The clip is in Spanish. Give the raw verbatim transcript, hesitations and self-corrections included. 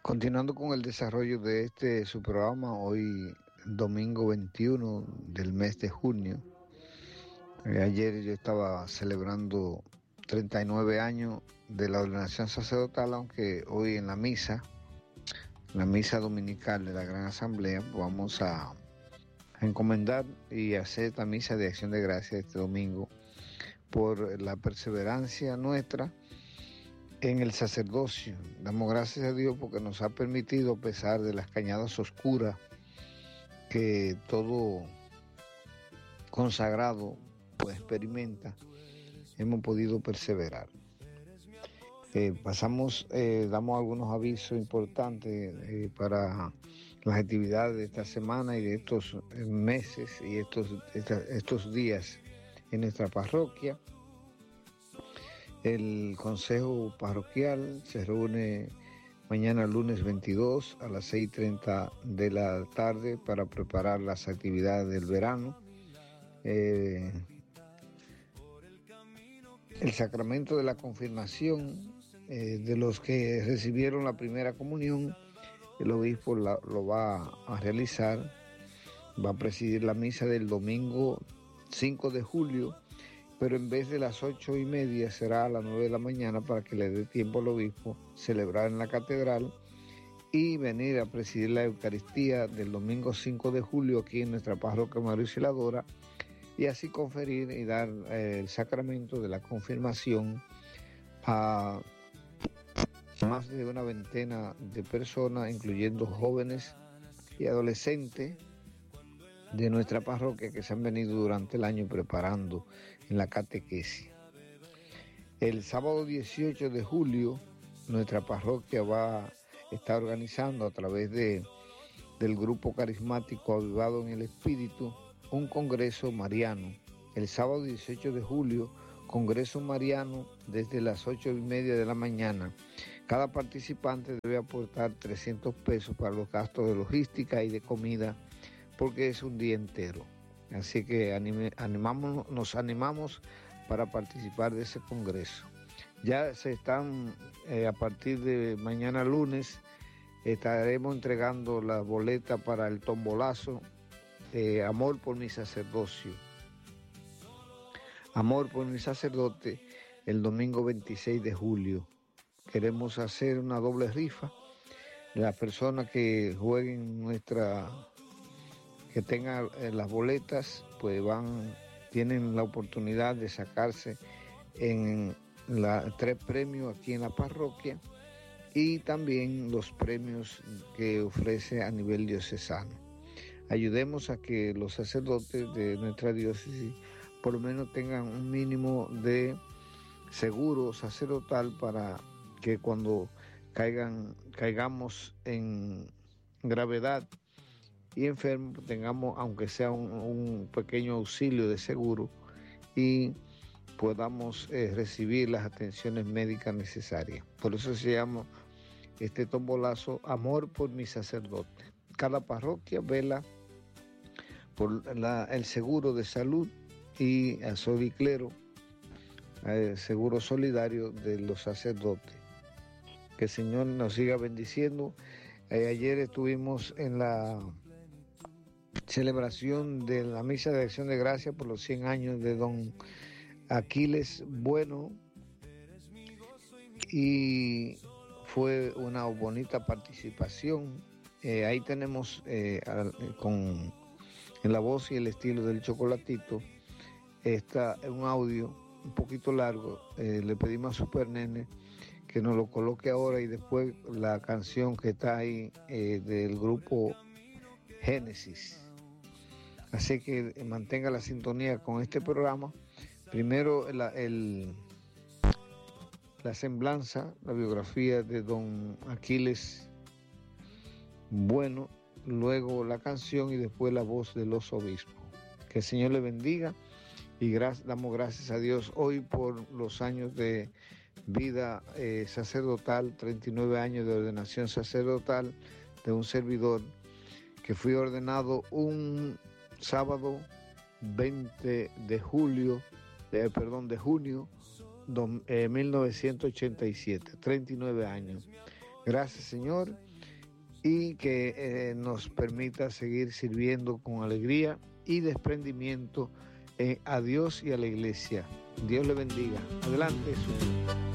Continuando con el desarrollo de este su programa, hoy domingo veintiuno del mes de junio. Eh, ayer yo estaba celebrando treinta y nueve años de la ordenación sacerdotal, aunque hoy en la misa, la misa dominical de la Gran Asamblea, pues vamos a, a encomendar y hacer esta misa de acción de gracias este domingo por la perseverancia nuestra en el sacerdocio. Damos gracias a Dios porque nos ha permitido, a pesar de las cañadas oscuras que todo consagrado pues experimenta, hemos podido perseverar. Eh, pasamos, eh, damos algunos avisos importantes eh, para las actividades de esta semana y de estos meses y estos, esta, estos días en nuestra parroquia. El Consejo Parroquial se reúne mañana lunes veintidós a las seis y treinta de la tarde para preparar las actividades del verano. Eh, el sacramento de la confirmación eh, de los que recibieron la primera comunión, el obispo la, lo va a realizar, va a presidir la misa del domingo cinco de julio, pero en vez de las ocho y media será a las nueve de la mañana para que le dé tiempo al obispo celebrar en la catedral y venir a presidir la Eucaristía del domingo cinco de julio aquí en nuestra parroquia María Auxiliadora y así conferir y dar eh, el sacramento de la confirmación a más de una veintena de personas, incluyendo jóvenes y adolescentes de nuestra parroquia que se han venido durante el año preparando en la catequesis. El sábado dieciocho de julio nuestra parroquia va a estar organizando a través de, del grupo carismático Avivado en el Espíritu un congreso mariano. El sábado dieciocho de julio, congreso mariano desde las ocho y media de la mañana. Cada participante debe aportar trescientos pesos para los gastos de logística y de comida porque es un día entero. Así que anime, animamos, nos animamos para participar de ese congreso. Ya se están, eh, a partir de mañana lunes, estaremos entregando la boleta para el tombolazo eh, Amor por mi sacerdocio. Amor por mi sacerdote, el domingo veintiséis de julio. Queremos hacer una doble rifa. Las personas que jueguen nuestra... que tengan eh, las boletas, pues van, tienen la oportunidad de sacarse en la, tres premios aquí en la parroquia y también los premios que ofrece a nivel diocesano. Ayudemos a que los sacerdotes de nuestra diócesis por lo menos tengan un mínimo de seguro sacerdotal para que cuando caigan, caigamos en gravedad y enfermos tengamos aunque sea un, un pequeño auxilio de seguro y podamos eh, recibir las atenciones médicas necesarias. Por eso se llama este tombolazo Amor por mi sacerdote. Cada parroquia vela por la, el seguro de salud y a Sodiclero, el seguro solidario de los sacerdotes. Que el Señor nos siga bendiciendo. Eh, ayer estuvimos en la celebración de la misa de acción de gracias por los cien años de don Aquiles Bueno y fue una bonita participación. Eh, ahí tenemos eh, con en la voz y el estilo del Chocolatito está un audio un poquito largo. Eh, le pedimos a Super Nene que nos lo coloque ahora y después la canción que está ahí eh, del grupo Génesis. Así que mantenga la sintonía con este programa. Primero la, el, la semblanza, la biografía de don Aquiles Bueno, luego la canción y después la voz de los obispos. Que el Señor le bendiga y gra- damos gracias a Dios hoy por los años de vida eh, sacerdotal, treinta y nueve años de ordenación sacerdotal de un servidor que fui ordenado un sábado veinte de julio, eh, perdón, de junio de eh, mil novecientos ochenta y siete, treinta y nueve años. Gracias, Señor. y que eh, nos permita seguir sirviendo con alegría y desprendimiento eh, a Dios y a la iglesia. Dios le bendiga. Adelante, su